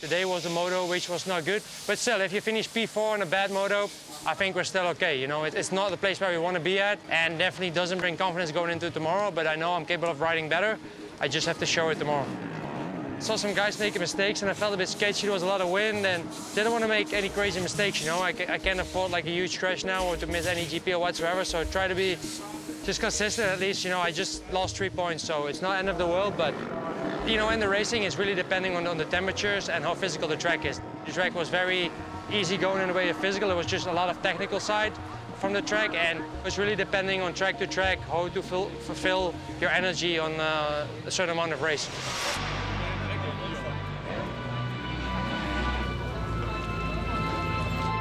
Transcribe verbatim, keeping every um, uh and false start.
Today was a moto which was not good, but still, if you finish P four on a bad moto, I think we're still okay. You know, it, it's not the place where we want to be at, and definitely doesn't bring confidence going into tomorrow, but I know I'm capable of riding better. I just have to show it tomorrow. Saw some guys making mistakes and I felt a bit sketchy. There was a lot of wind and didn't want to make any crazy mistakes, you know. I, I can't afford like a huge crash now or to miss any G P or whatsoever, so I try to be just consistent at least. You know, I just lost three points, so it's not end of the world, but you know, in the racing, it's really depending on, on the temperatures and how physical the track is. The track was very easy going in the way of physical. It was just a lot of technical side from the track, and it was really depending on track to track how to fill, fulfill your energy on uh, a certain amount of race.